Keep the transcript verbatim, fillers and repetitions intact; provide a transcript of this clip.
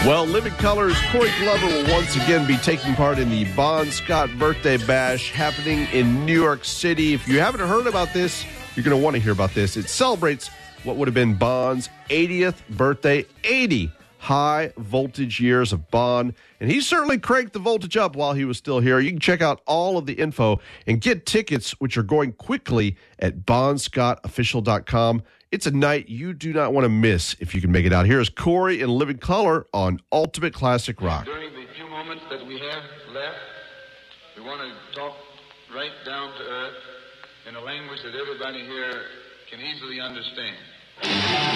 Well, Living Colors, Corey Glover will once again be taking part in the Bon Scott Birthday Bash happening in New York City. If you haven't heard about this, you're going to want to hear about this. It celebrates what would have been Bon's eightieth birthday, eighty high-voltage years of Bon. And he certainly cranked the voltage up while he was still here. You can check out all of the info and get tickets, which are going quickly at bon scott official dot com. It's a night you do not want to miss if you can make it out. Here's Corey in Living Color on Ultimate Classic Rock. During the few moments that we have left, we want to talk right down to earth in a language that everybody here can easily understand.